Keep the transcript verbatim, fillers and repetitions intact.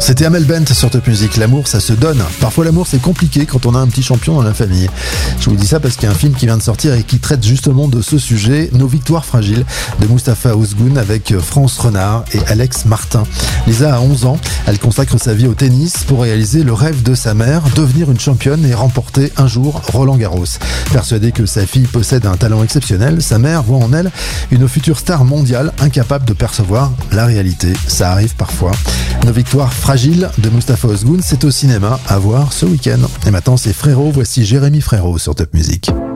C'était Amel Bent sur Top Music. L'amour, ça se donne. Parfois, l'amour, c'est compliqué quand on a un petit champion dans la famille. Je vous dis ça parce qu'il y a un film qui vient de sortir et qui traite justement de ce sujet, Nos victoires fragiles, de Mustapha Özgun avec France Renard et Alex Martin. Lisa a onze ans. Elle consacre sa vie au tennis pour réaliser le rêve de sa mère, devenir une championne et remporter un jour Roland Garros. Persuadée que sa fille possède un talent exceptionnel, sa mère voit en elle une future star mondiale incapable de percevoir la réalité. Ça arrive parfois. Nos victoires fragiles de Mustapha Özgun, c'est au cinéma à voir ce week-end. Et maintenant c'est Frérot, voici Jérémy Frérot sur Top Music.